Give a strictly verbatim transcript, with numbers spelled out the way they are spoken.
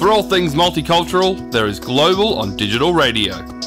For all things multicultural, there is Global on Digital Radio.